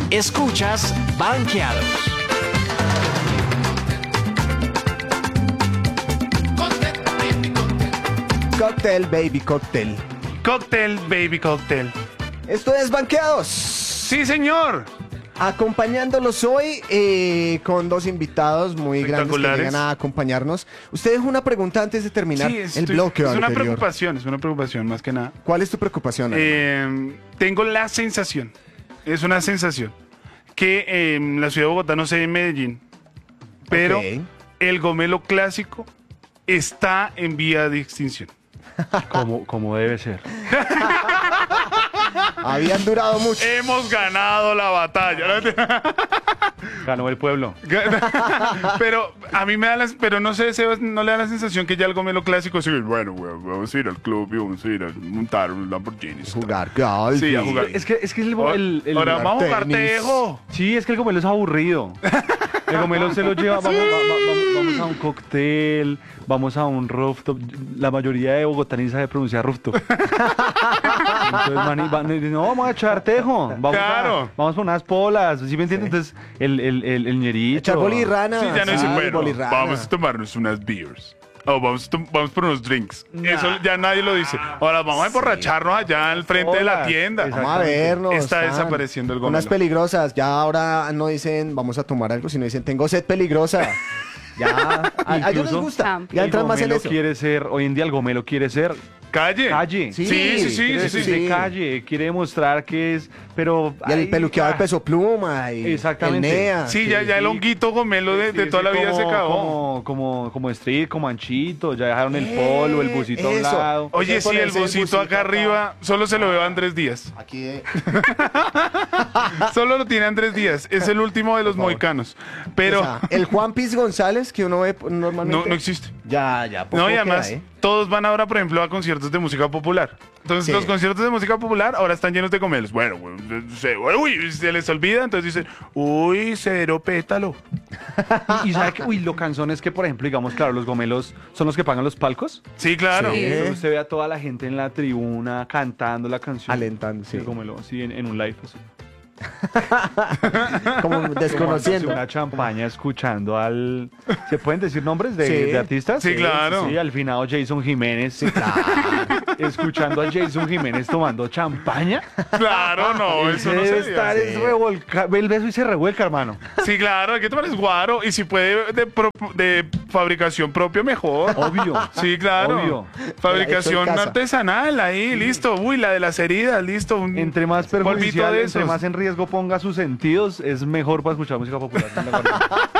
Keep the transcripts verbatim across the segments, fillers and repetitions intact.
Escuchas Banqueados. Cóctel, baby, cóctel. Cóctel, baby, cóctel. Esto es Banqueados. Sí, señor. Acompañándolos hoy eh, con dos invitados muy grandes que Espectaculares. llegan a acompañarnos. Usted dejó una pregunta antes de terminar Sí, el estoy- bloque es una anterior. preocupación, es una preocupación más que nada. ¿Cuál es tu preocupación? Eh, tengo la sensación, es una sensación, que eh, en la ciudad de Bogotá, no sé, en Medellín, pero Ok. el gomelo clásico está en vía de extinción. Como, como debe ser. Habían durado mucho. Hemos ganado la batalla. Ganó el pueblo. Pero a mí me da la, pero no sé, Sebas, no le da la sensación que ya el gomelo clásico sigue, bueno, güey, vamos a ir al club y vamos a ir a montar un Lamborghini. Jugar golf. Sí, a y- jugar. Es que, es que el, el, el- Ahora vamos a jugar tenis. tejo. Sí, es que el gomelo es aburrido. El gomelo se lo lleva, vamos, va- va- vamos, vamos a un cóctel, vamos a un rooftop. La mayoría de bogotaníes sabe pronunciar rooftop. Entonces, man, y van y dicen, no, vamos a echar tejo. Vamos Claro. A, vamos por unas polas, ¿sí me entiendes? Entonces, el, el, el, el ñerito. Echar bolirrana. Sí, ya no dicen, sí, bueno, bolirrana. vamos a tomarnos unas beers. O vamos, a tom- vamos por unos drinks. Eso ya nadie lo dice. Ahora vamos a emborracharnos allá al frente de la Hola. tienda. Exacto. Vamos a vernos. Está tan. desapareciendo el Unas gomelo. peligrosas. Ya ahora no dicen vamos a tomar algo, sino dicen tengo sed peligrosa. Ya. A, a ellos les Incluso gusta. el Ya El entran más en gomelo eso. quiere ser, hoy en día el gomelo quiere ser Calle. calle. Sí, Sí, sí, sí, Quiere sí, ser sí. de calle, quiere demostrar que es, pero... Y el ay, peluqueado de ah, peso pluma. Y Exactamente. El NEA. Sí, ya, ya el sí. honguito gomelo de, sí, de sí, toda la vida como- se acabó. Como, como, como street, como anchito, ya dejaron el polo, el busito a un eso. lado. Oye, Hay que sí, el ponerse el busito busito acá acá. arriba solo se lo veo a Andrés Díaz. Aquí de... Solo lo tiene Andrés Díaz. Es el último de los mohicanos. Pero O sea, el Juan Piz González que uno ve normalmente. no, no existe. Ya, ya. poco No, y queda, además, ¿eh? todos van ahora, por ejemplo, a conciertos de música popular. Entonces, Sí. los conciertos de música popular ahora están llenos de gomelos. Bueno, güey, se, uy, se les olvida, entonces dicen, uy, cero pétalo. Y, y sabe que, uy, lo cansón es que, por ejemplo, digamos, claro, los gomelos son los que pagan los palcos. Sí, claro. Sí. Entonces usted ve a toda la gente en la tribuna cantando la canción. Alentando, sí. El gomelo, así, en, en un live, así. Como Tomándose desconociendo. una champaña, escuchando al... ¿Se pueden decir nombres de, Sí. de artistas? Sí, claro. Sí, al finado Jason Jiménez. Escuchando a Jason Jiménez tomando champaña. Claro, no, eso no debe se estar hace. es revolca, ve el beso y se revuelca, hermano. Sí, claro, hay que tomar es guaro. Y si puede de, pro- de fabricación propia, mejor. Obvio. Sí, claro. Obvio. Fabricación Hecho en casa. artesanal, ahí, listo. Uy, la de las heridas, listo. Un Entre más polvito perjudicial, de entre esos. más en riesgo ponga sus sentidos, es mejor para escuchar música popular. ¿Están de acuerdo?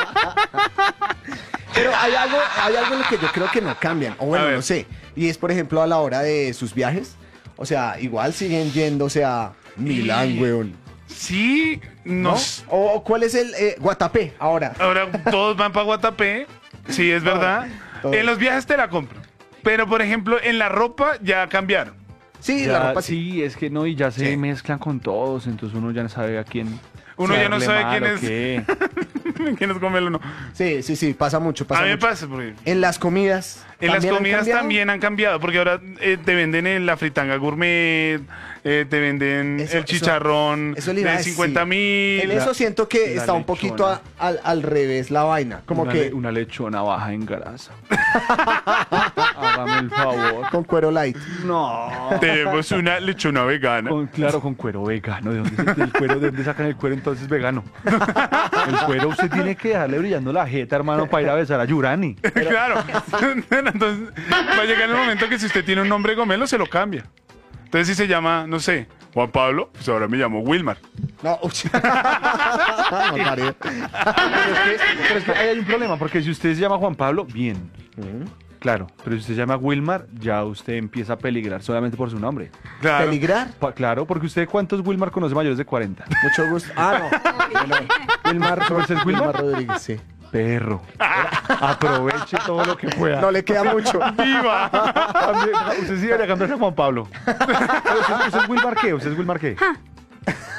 Pero hay algo, hay algo en lo que yo creo que no cambian. O A bueno, ver. no sé. Y es, por ejemplo, a la hora de sus viajes. O sea, igual siguen yéndose a Milán, weón. Sí, ¿No? no. ¿O o cuál es el eh, Guatapé ahora? Ahora todos van para Guatapé. Sí, es verdad. todo. En los viajes te la compro. Pero, por ejemplo, en la ropa ya cambiaron. Sí, Ya, la ropa sí. sí, es que no, y ya se Sí. mezclan con todos, entonces uno ya no sabe a quién. Uno ya no hacerle sabe mal quién o es. qué. ¿Quién es gomelo o no? Sí, sí, sí, pasa mucho, pasa A mí me mucho. pasa, porque En las comidas. en las ¿también han comidas cambiado? también han cambiado, porque ahora eh, te venden en la fritanga gourmet, eh, te venden Eso- el chicharrón eso le iba a de decir. cincuenta mil. En eso siento que la está un poquito a- al, al revés la vaina. Como una, que le- una lechona baja en grasa. Hágame el favor. con cuero light. No. Tenemos una lechona vegana. Con, claro, con cuero vegano. ¿De dónde, se- del cuero, ¿De dónde sacan el cuero entonces vegano? El cuero usted tiene que dejarle brillando la jeta, hermano, para ir a besar a Yurani. Claro. Entonces va a llegar el momento que si usted tiene un nombre gomelo, se lo cambia. Entonces si se llama, no sé, Juan Pablo, pues ahora me llamo Wilmar. No, uy. No, pare. Pero es, que, pero es que ahí hay un problema, porque si usted se llama Juan Pablo, bien. Claro, pero si usted se llama Wilmar, ya usted empieza a peligrar solamente por su nombre. Claro. ¿Peligrar? Pa- claro, porque usted, ¿cuántos Wilmar conoce mayores de cuarenta? Mucho gusto. Ah, no. Bueno, Wilmar, ¿Ese es Wilmar? Rodríguez, sí. Perro. Aproveche todo lo que pueda. No le queda mucho. ¡Viva! Cambie- Usted sí debería cambiarse a Juan Pablo. Pero ¿Usted, usted es Wilmar qué? ¿Usted es Wilmar qué?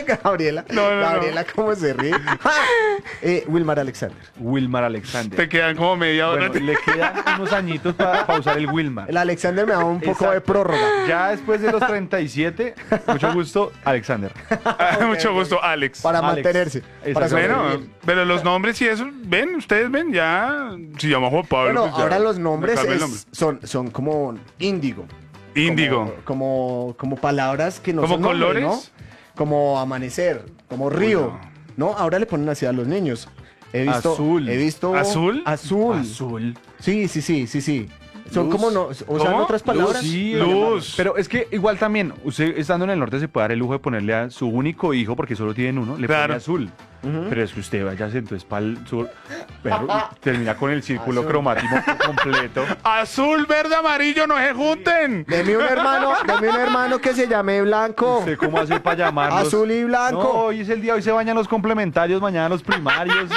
Gabriela. No, no, no. Gabriela, ¿cómo se ríe? eh, Wilmar Alexander. Wilmar Alexander. Te quedan como media hora. Bueno, le quedan unos añitos para usar el Wilmar. El Alexander me da un poco de Exacto. prórroga. Ya después de los treinta y siete, mucho gusto, Alexander. Ah, Mucho gusto, Alex. Para Alex. mantenerse. Para Exacto. Bueno, sobrevivir. pero los nombres y eso, ven, ustedes ven, ya. Si llama Juan Pablo. Bueno, pues ya, ahora los le nombres cambia el es- nombre. son, son como índigo. Índigo. Como, como, como palabras que no ¿Como son nombres, colores? ¿no? Como amanecer, como río. no. No, ahora le ponen así a los niños. He visto, Azul. He visto. ¿Azul? Azul. Azul. Sí, sí, sí, sí, sí. Son Luz. como no, usan ¿Cómo? otras palabras. Luz. Sí, Luz. Pero es que igual también, usted estando en el norte se puede dar el lujo de ponerle a su único hijo, porque solo tienen uno, le Claro. pone azul. Pero es que usted vaya entonces para el sur, pero termina con el círculo Azul. cromático completo. Azul, verde, amarillo, no se junten. Deme un hermano, deme un hermano que se llame Blanco. ¿Usted cómo hace para llamarlos? Azul y blanco. No, hoy es el día, hoy se bañan los complementarios, mañana los primarios.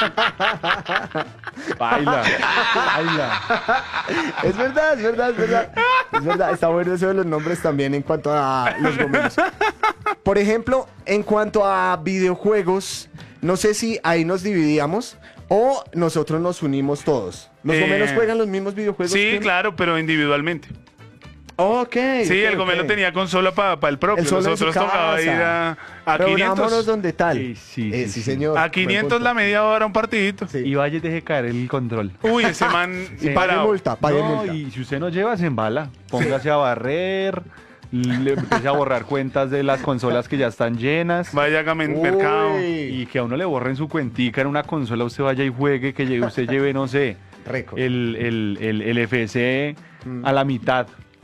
Baila, baila. Es verdad, es verdad, es verdad. Es verdad, está bueno eso de los nombres también en cuanto a los gomelos. Por ejemplo, en cuanto a videojuegos, no sé si ahí nos dividíamos o nosotros nos unimos todos. ¿Los Eh, gomelos juegan los mismos videojuegos? Sí, que- claro, pero individualmente. Ok. Sí, ok, el gomelo ok. tenía consola para el propio. El solo en su Nosotros tocaba casa. ir a, a Reunámonos quinientos. donde tal. Sí, sí, Eh, sí, sí, sí. señor. A Buen quinientos punto. la media hora un partidito. Sí. Y vaya y deje caer el control. Uy, ese man Y pague parado. multa, pague No, multa. y si usted no lleva, se embala. Póngase a barrer, le empiece a borrar cuentas de las consolas que ya están llenas. Vaya a men- mercado. Uy, Y que a uno le borren su cuentica en una consola, usted vaya y juegue, que lleve- usted lleve, no sé, récord. el, el, el, el F C Mm. a la mitad.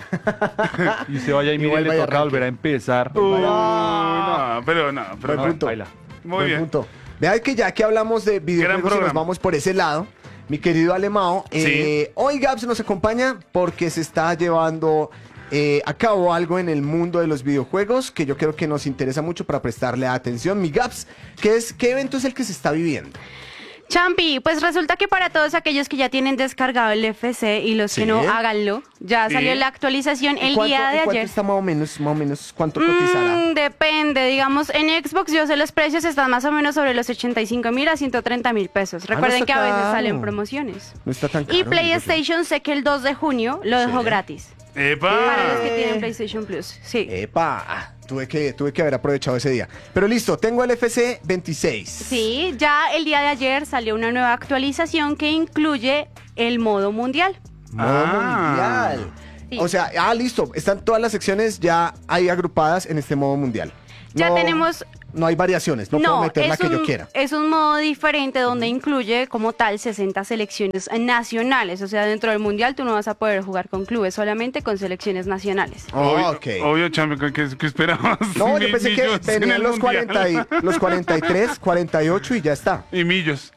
Y usted vaya y Y mire, vuelva le y toca arranque. volver a empezar. Uy, no, pero no, pero Buen no. punto. baila. Muy Buen bien. punto. Vean que ya que hablamos de videojuegos y nos programa. vamos por ese lado, mi querido Alemao, eh, hoy Gaps nos acompaña porque se está llevando eh, a cabo algo en el mundo de los videojuegos que yo creo que nos interesa mucho para prestarle atención. Mi Gaps, ¿qué, es, ¿qué evento es el que se está viviendo? Champi, pues resulta que para todos aquellos que ya tienen descargado el F C y los Sí. que no, háganlo. Ya Sí. salió la actualización el ¿Cuánto- día de y cuánto ayer. está más o menos, más o menos, cuánto cotizará? Mm, depende, digamos, en Xbox yo sé los precios están más o menos sobre los ochenta y cinco mil a ciento treinta mil pesos. Ah, no Recuerden está que a veces caro. salen promociones. No está tan caro. Y digo yo. PlayStation sé que el dos de junio lo dejó Sí. gratis. ¡Epa! Para los que Eh. tienen PlayStation Plus. Sí. Epa, ah, tuve que, tuve que haber aprovechado ese día. Pero listo, tengo el F C veintiséis. Sí, ya el día de ayer salió una nueva actualización que incluye el modo mundial. Modo Ah. mundial. Sí. O sea, ah, listo. Están todas las secciones ya ahí agrupadas en este modo mundial. Ya No- tenemos No hay variaciones, no, puedo meter la es que yo un- quiera. Es un modo diferente donde incluye como tal sesenta selecciones nacionales. O sea, dentro del mundial tú no vas a poder jugar con clubes, solamente con selecciones nacionales. Oh, Obvio, ok. obvio, champion, ¿qué, qué esperabas? No, yo Mi- pensé que millos en tenían el los, mundial. cuarenta y, los cuarenta y tres, cuarenta y ocho y ya está. Y millos.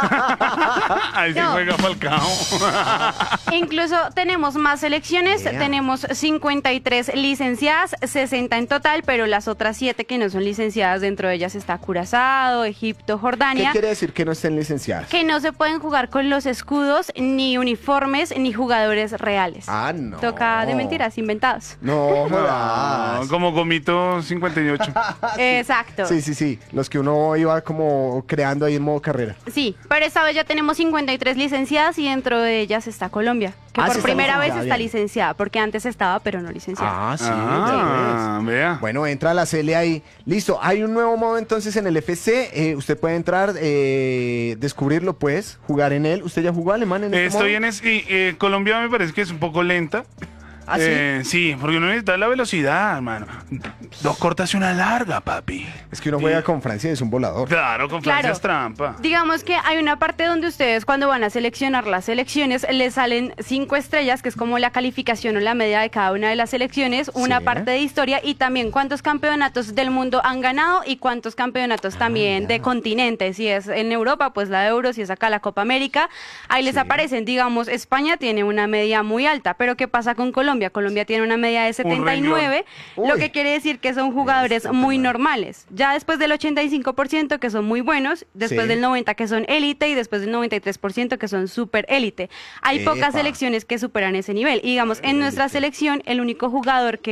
Ahí se No. juega Falcao. Incluso tenemos más selecciones, Yeah. tenemos cincuenta y tres licenciadas, sesenta en total, pero las otras siete que no son licenciadas, dentro de ellas está Curazao, Egipto, ¿Qué Jordania. quiere decir que no estén licenciadas? Que no se pueden jugar con los escudos, ni uniformes, ni jugadores reales. Ah, no. Toca de mentiras, inventados. No, No, jodas. como Gomito cincuenta y ocho. Exacto. Sí, sí, sí. Los que uno iba como creando ahí en modo carrera. Sí, pero esta vez ya tenemos cincuenta y tres licenciadas y dentro de ellas está Colombia, que Ah, sí por está primera vez licenciada, está bien. licenciada, porque antes estaba, pero no licenciada. Ah, sí. Ah, vea. Bueno, entra a la C L ahí. Listo, hay un nuevo modo entonces en el F C. eh, usted puede entrar, eh, descubrirlo pues, jugar en él. ¿Usted ya jugó alemán en este Estoy modo? en es, y, eh, Colombia me parece que es un poco lenta. ¿Ah, sí? Eh, sí, porque uno necesita la velocidad, hermano. Dos cortas y una larga, papi. Es que uno juega con Francia y es un volador. Claro, con Francia Claro. es trampa. Digamos que hay una parte donde ustedes cuando van a seleccionar las selecciones les salen cinco estrellas, que es como la calificación o la media de cada una de las selecciones, una Sí. parte de historia y también cuántos campeonatos del mundo han ganado y cuántos campeonatos Ah, también de continentes. Si es en Europa, pues la Euro, si es acá la Copa América, ahí les Sí. aparecen. Digamos, España tiene una media muy alta, pero ¿qué pasa con Colombia? Colombia tiene una media de setenta y nueve, renglón. lo Uy. que quiere decir que son jugadores muy normales. Ya después del ochenta y cinco por ciento que son muy buenos, después Sí. del noventa por ciento que son élite y después del noventa y tres por ciento que son súper élite. Hay Epa. pocas selecciones que superan ese nivel. Y digamos, en nuestra selección, el único jugador que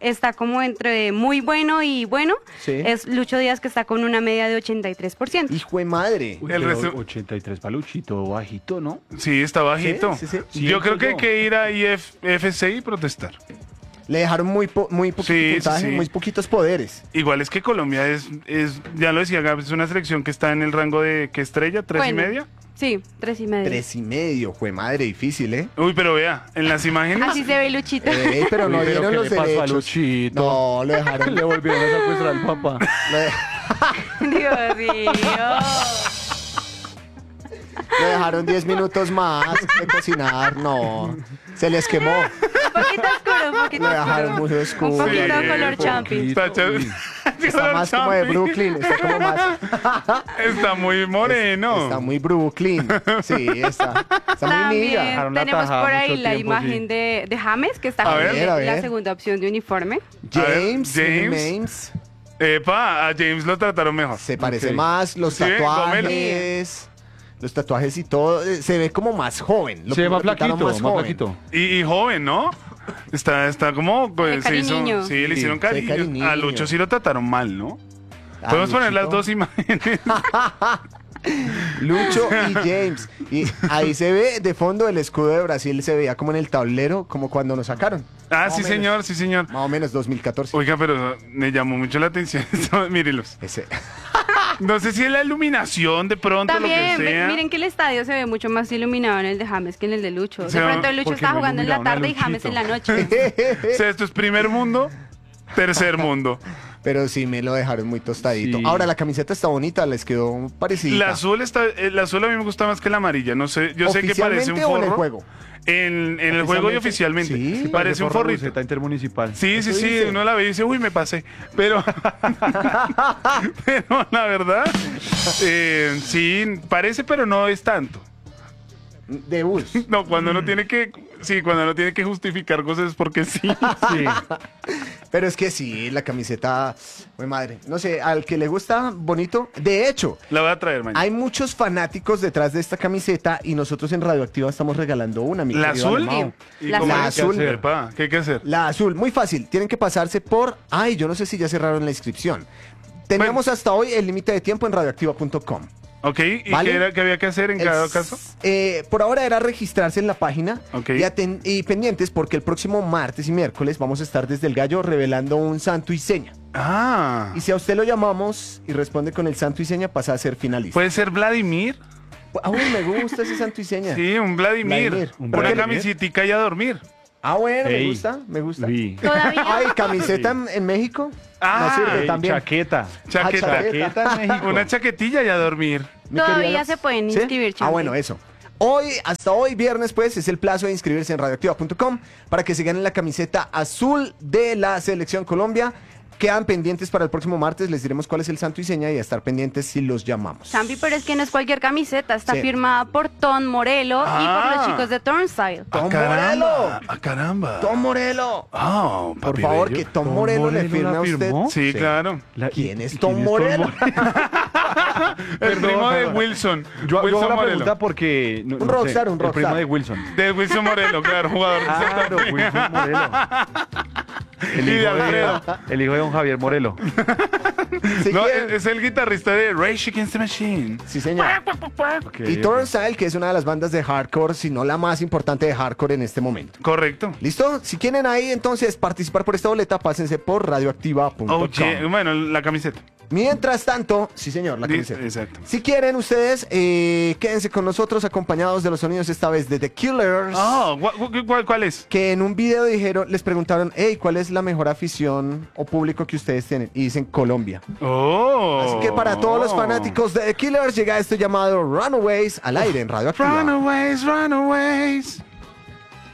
está como entre muy bueno y bueno. Sí. Es Lucho Díaz, que está con una media de ochenta y tres por ciento. Hijo de madre. Uy, El pero resto- ochenta y tres paluchito, bajito, ¿no? Sí, está bajito. Sí, sí, sí. Yo creo que hay Siento que ir a I F C y protestar. Le dejaron muy, po- muy poquito Sí, sí, puntaje, sí. muy poquitos poderes. Igual es que Colombia es, es, ya lo decía Gab, es una selección que está en el rango de, ¿qué estrella? ¿Tres y Bueno. media? Sí, tres y medio. Tres y medio, jue madre, difícil, ¿eh? Uy, pero vea, en las imágenes... Así se ve Luchito. Eh, pero no Uy, pero dieron ¿qué los le pasó a derechos. Luchito? No, lo dejaron. Le volvieron a secuestrar al papá. lo, de- Dios mío. lo dejaron diez minutos más de cocinar. No, se les quemó. Un poquito oscuro, un poquito Lo dejaron oscuro. muy oscuro. Un poquito Sí, color un champi. Está, chévere. Uy. Está más como de Brooklyn. Está como más. Está muy moreno. Está muy Brooklyn. Sí, está. Está muy También niga. Dejaron la tenemos tajada por ahí mucho la tiempo, imagen sí. de, de James, que está A con ver, a la ver. segunda opción de uniforme. A ver, James, James. James. Epa, a James lo trataron mejor. Se parece Ok. más, los Sí, tatuajes. Los tatuajes y todo. eh, Se ve como más joven. Lo- Se ve lo más pintaron flaquito, más joven. flaquito. Y, y joven, ¿no? Está, está como... pues, se hizo, cariño. sí, le Sí, hicieron se ve cariño. cariño. A Lucho sí lo trataron mal, ¿no? Ah, Podemos poner las Luchito. dos imágenes. Lucho y James. Y ahí se ve de fondo el escudo de Brasil, se veía como en el tablero, como cuando nos sacaron. Ah, Más sí, o menos. señor, sí, señor. Más o menos dos mil catorce. Oiga, pero me llamó mucho la atención esto. Mírenlos. Ese. No sé si es la iluminación de pronto, También, lo que ve- sea. miren que el estadio se ve mucho más iluminado en el de James que en el de Lucho. De O sea, pronto Lucho porque está no jugando en la iluminaron a tarde y James en la Luchito. noche. O sea, esto es primer mundo, tercer mundo. Pero sí me lo dejaron muy tostadito. Sí. Ahora la camiseta está bonita, les quedó parecida. La azul está, el azul a mí me gusta más que la amarilla. No sé, yo sé que parece un ¿Oficialmente o en el forro. juego? En, en el juego y oficialmente. Sí, parece un forro forrito. buceta intermunicipal. Sí, sí, Eso sí, dice. uno la ve y dice, uy, me pasé. Pero, pero la verdad, eh, sí, parece, pero no es tanto. De bus. No, cuando uno tiene que, sí, cuando uno tiene que justificar cosas es porque sí. Sí. Pero es que sí, la camiseta, muy madre. No sé, al que le gusta, bonito. De hecho, La voy a traer mañana. hay muchos fanáticos detrás de esta camiseta y nosotros en Radioactiva estamos regalando una. Mi ¿La querido azul? Alemão. ¿Y La cómo azul. hay que La hacer, azul. pa? ¿Qué hay que hacer? La azul, muy fácil. Tienen que pasarse por. Ay, yo no sé si ya cerraron la inscripción. Teníamos hasta hoy el límite de tiempo en radioactiva punto com. Ok, ¿y ¿Vale? qué, era, qué había que hacer en El cada s- caso? eh, por ahora era registrarse en la página Ok. y, aten- y pendientes porque el próximo martes y miércoles vamos a estar desde el gallo revelando un santo y seña. Ah, Y si a usted lo llamamos y responde con el santo y seña, pasa a ser finalista. ¿puede ser Vladimir? Ah, uy, me gusta ese santo y seña. Sí, un Vladimir. Vladimir. Un Una Vladimir. camisetica y a dormir. Ah, bueno, me Ey, gusta, me gusta. Vi. Todavía. Ay, camiseta en, en México. Ah, no sirve Ey, también. chaqueta. Chaqueta. Ah, chaqueta. en México. Una chaquetilla y a dormir. Mi Todavía querida- se pueden ¿Sí? inscribir, Ah, Champi. bueno, eso. Hoy, hasta hoy, viernes, pues, es el plazo de inscribirse en radioactiva punto com para que se ganen la camiseta azul de la Selección Colombia. Quedan pendientes para el próximo martes, les diremos cuál es el santo y seña y a estar pendientes si los llamamos. Champi, pero es que no es cualquier camiseta, está Sí. firmada por Tom Morelo y por Ah. los chicos de Turnstile. ¡Tom ¡Ah, caramba! Morelo! ¡Ah, caramba! ¡Tom Morelo! Ah, Por papi favor, bello. que Tom, ¿Tom Morelo, le Morelo firme la a usted. firmó? Sí, claro. La- ¿Quién es y- Tom Morelo? El Perdón, primo de perdón. Wilson. Yo, yo Wilson hago la Morelo. pregunta porque... no- Un no sé, rockstar, un El rockstar. primo de Wilson. De Wilson Morelo, claro, jugador de Claro, Santa Fe. Wilson Morelo. El Y de hijo Alfredo. de, el hijo de don Javier Morelo. Si No, quieren- es, es el guitarrista de Rage Against the Machine. Sí, señor. Ok, Y ok. Turnstile, que es una de las bandas de hardcore, si no la más importante de hardcore en este momento. Correcto. ¿Listo? Si quieren ahí entonces participar por esta boleta, pásense por radioactiva punto com. Oh, yeah. Bueno, la camiseta. Mientras tanto, sí señor, la Di- camiseta. Exacto. Si quieren ustedes, eh, quédense con nosotros acompañados de los sonidos esta vez de The Killers. Oh, ¿cu- cu- cuál, cuál es? Que en un video dijeron, les preguntaron, hey, ¿cuál es la mejor afición o público que ustedes tienen? Y dicen Colombia. Oh. Así que para todos los fanáticos de The Killers llega esto llamado Runaways al aire en Radioactiva. Runaways, runaways.